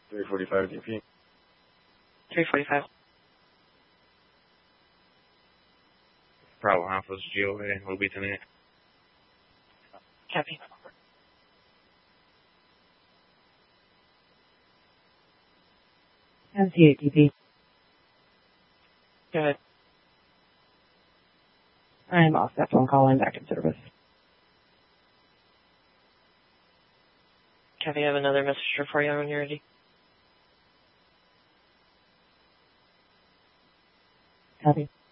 345 DP. 345. Bravo Alpha's GOA will be tonight. Copy. MC8 DP. Go ahead. I'm off that phone call. I'm back in service. Copy. I have another messenger for you when you're ready. Copy.